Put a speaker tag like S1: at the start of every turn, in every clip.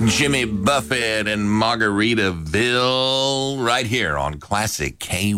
S1: Jimmy Buffett and Margaritaville right here on Classic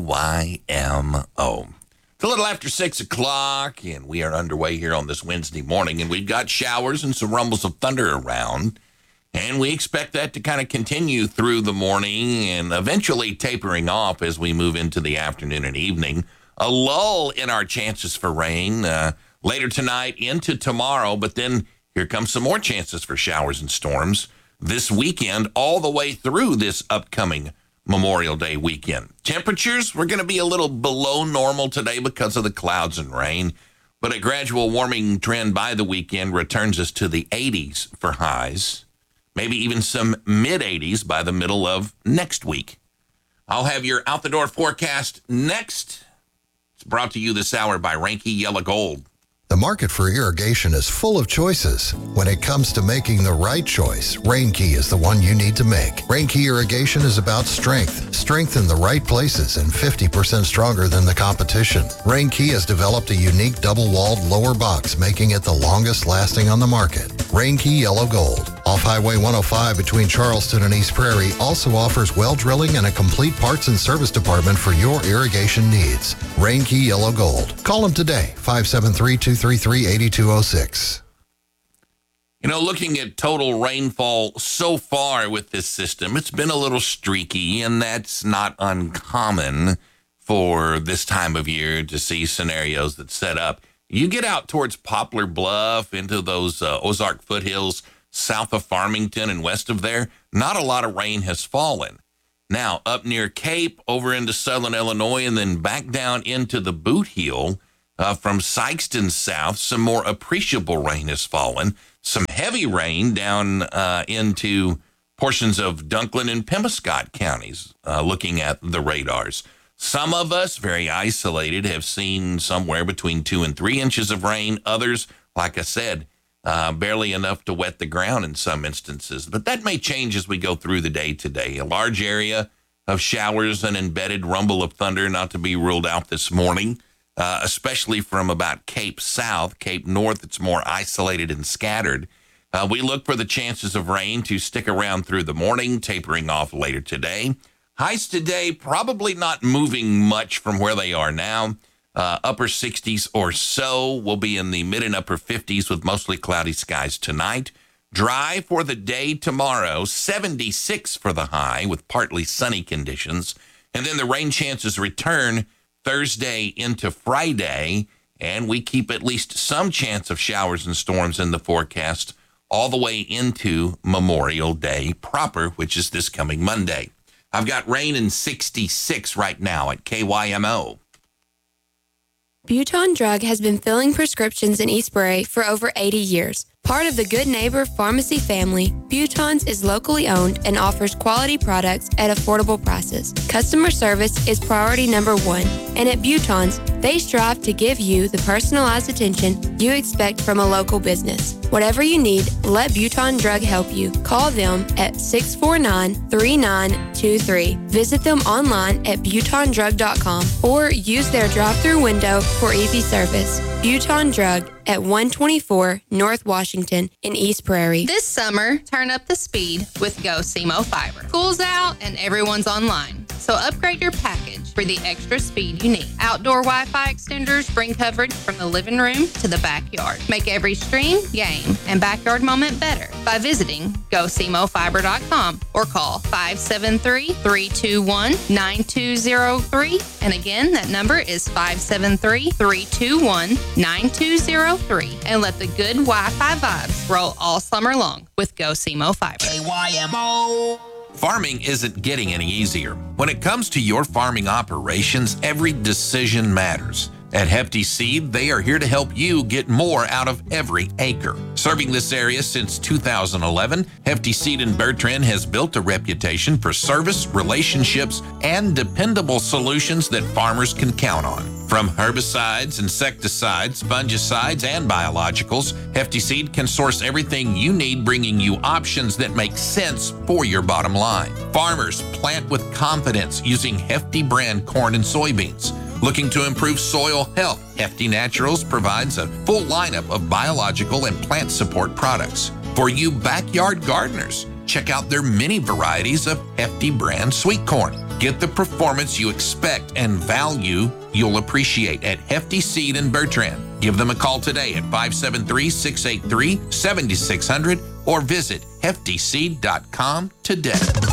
S1: KYMO. It's a little after 6 o'clock, and we are underway here on this Wednesday morning, and we've got showers and some rumbles of thunder around, and we expect that to kind of continue through the morning and eventually tapering off as we move into the afternoon and evening. A lull in our chances for rain later tonight into tomorrow, but then here comes some more chances for showers and storms this weekend all the way through this upcoming Memorial Day weekend. Temperatures, we're going to be a little below normal today because of the clouds and rain, but a gradual warming trend by the weekend returns us to the 80s for highs, maybe even some mid-80s by the middle of next week. I'll have your out-the-door forecast next. It's brought to you this hour by Reinke Yellow Gold.
S2: The market for irrigation is full of choices. When it comes to making the right choice, Reinke is the one you need to make. Reinke irrigation is about strength in the right places, and 50% stronger than the competition. Reinke has developed a unique double-walled lower box, making it the longest lasting on the market. Reinke Yellow Gold, off Highway 105 between Charleston and East Prairie, also offers well drilling and a complete parts and service department for your irrigation needs. Reinke Yellow Gold. Call them today, 573-233-8206.
S1: You know, looking at total rainfall so far with this system, it's been a little streaky, and that's not uncommon for this time of year to see scenarios that set up. You get out towards Poplar Bluff into those Ozark foothills south of Farmington and west of there, not a lot of rain has fallen. Now, up near Cape, over into southern Illinois, and then back down into the Boot Heel, from Sikeston south, some more appreciable rain has fallen. Some heavy rain down into portions of Dunklin and Pemiscot counties, looking at the radars. Some of us, very isolated, have seen somewhere between 2 and 3 inches of rain. Others, like I said, barely enough to wet the ground in some instances. But that may change as we go through the day today. A large area of showers and embedded rumble of thunder not to be ruled out this morning, especially from about Cape South. Cape North, it's more isolated and scattered. We look for the chances of rain to stick around through the morning, tapering off later today. Highs today probably not moving much from where they are now. Upper 60s or so. Will be in the mid and upper 50s with mostly cloudy skies tonight. Dry for the day tomorrow, 76 for the high with partly sunny conditions. And then the rain chances return Thursday into Friday, and we keep at least some chance of showers and storms in the forecast all the way into Memorial Day proper, which is this coming Monday. I've got rain in 66 right now at KYMO.
S3: Buton Drug has been filling prescriptions in East Prairie for over 80 years. Part of the Good Neighbor Pharmacy family, Buton's is locally owned and offers quality products at affordable prices. Customer service is priority number one, and at Buton's, they strive to give you the personalized attention you expect from a local business. Whatever you need, let Buton Drug help you. Call them at 649-3923. Visit them online at butondrug.com or use their drive-through window for easy service. Buton Drug at 124 North Washington in East Prairie.
S4: This summer, turn up the speed with Go SEMO Fiber. School's out and everyone's online, so upgrade your package for the extra speed you need. Outdoor Wi-Fi extenders bring coverage from the living room to the backyard. Make every stream, game, and backyard moment better by visiting GoSEMOFiber.com or call 573-321-9203. And again, that number is 573-321-9203. And let the good Wi-Fi vibes roll all summer long with Go SEMO Fiber.
S1: KYMO. Farming isn't getting any easier. When it comes to your farming operations, every decision matters. At Hefty Seed, they are here to help you get more out of every acre. Serving this area since 2011, Hefty Seed in Bertrand has built a reputation for service, relationships, and dependable solutions that farmers can count on. From herbicides, insecticides, fungicides, and biologicals, Hefty Seed can source everything you need, bringing you options that make sense for your bottom line. Farmers plant with confidence using Hefty brand corn and soybeans. Looking to improve soil health, Hefty Naturals provides a full lineup of biological and plant support products. For you backyard gardeners, check out their many varieties of Hefty brand sweet corn. Get the performance you expect and value you'll appreciate at Hefty Seed in Bertrand. Give them a call today at 573-683-7600 or visit heftyseed.com today.